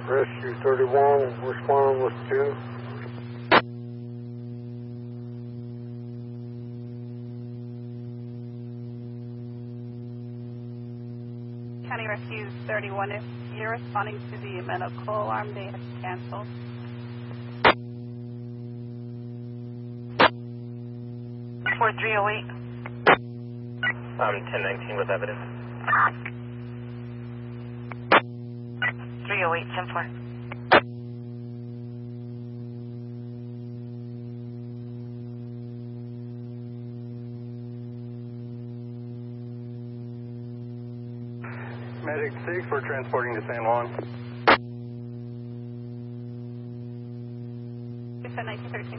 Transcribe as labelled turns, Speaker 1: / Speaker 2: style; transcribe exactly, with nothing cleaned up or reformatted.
Speaker 1: Rescue thirty-one, responding with two.
Speaker 2: County Rescue thirty-one, if you're responding to the medical alarm, they have canceled.
Speaker 3: four three oh eight.
Speaker 4: Um, ten nineteen with evidence.
Speaker 3: three oh eight, ten four.
Speaker 1: Medic six, we're transporting to San Juan.
Speaker 2: You said nineteen thirteen.